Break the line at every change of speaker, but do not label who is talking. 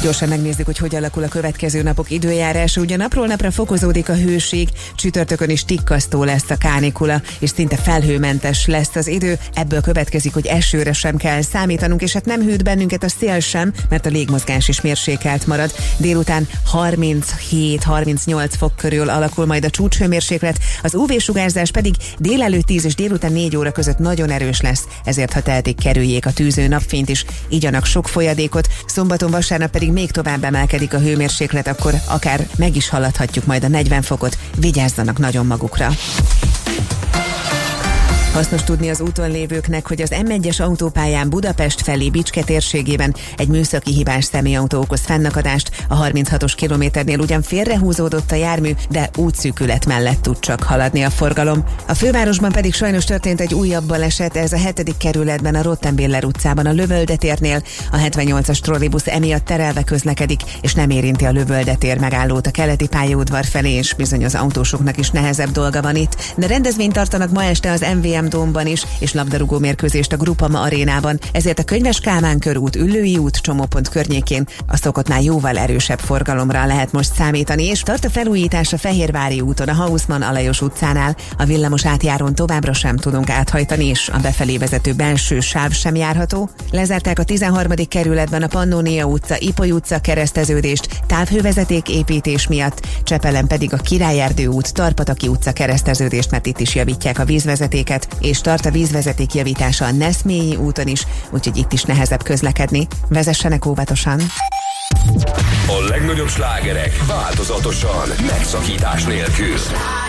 Gyorsan megnézzük, hogy hogy alakul a következő napok időjárása. Ugye napról napra fokozódik a hőség, csütörtökön is tikkasztó lesz a kánikula, és szinte felhőmentes lesz az idő. Ebből következik, hogy esőre sem kell számítanunk, és hát nem hűt bennünket a szél sem, mert a légmozgás is mérsékelt marad. Délután 37-38 fok körül alakul majd a csúcshőmérséklet, az UV-sugárzás pedig délelőtt 10 és délután 4 óra között nagyon erős lesz, ezért ha tehetik, kerüljék a tűző napfényt is, igyanak sok folyadékot. Szombaton, vasárnap pedig még tovább emelkedik a hőmérséklet, akkor akár meg is haladhatjuk majd a 40 fokot, vigyázzanak nagyon magukra. Hasznos tudni az úton lévőknek, hogy az M1-es autópályán Budapest felé Bicske térségében egy műszaki hibás személyautó okoz fennakadást. A 36-os kilométernél ugyan félrehúzódott a jármű, de útszűkület mellett tud csak haladni a forgalom. A fővárosban pedig sajnos történt egy újabb baleset, ez a 7. kerületben a Rottenbiller utcában a Lövölde térnél. A 78-as trollibusz emiatt terelve közlekedik, és nem érinti a Lövölde tér megállót a keleti pályaudvar felé, és bizony az autósoknak is nehezebb dolga van itt. De rendezvényt tartanak ma este az MVM Dómban is, és labdarúgó mérkőzést a Grupama arénában, ezért a Könyves Kálmán körút, Üllői út csomópont környékén a szokottnál jóval erősebb forgalomra lehet most számítani, és tart a felújítás a Fehérvári úton, a Hausmann Alajos utcánál, a villamos átjárón továbbra sem tudunk áthajtani, és a befelé vezető belső sáv sem járható. Lezárták a 13. kerületben a Pannónia utca, Ipoly utca kereszteződést távhővezeték építés miatt, Csepelen pedig a Királyerdő út, Tarpataki utca kereszteződést, mert itt is javítják a vízvezetéket, és tart a vízvezeték javítása a Neszmélyi úton is, úgyhogy itt is nehezebb közlekedni. Vezessenek óvatosan!
A legnagyobb slágerek változatosan, megszakítás nélkül.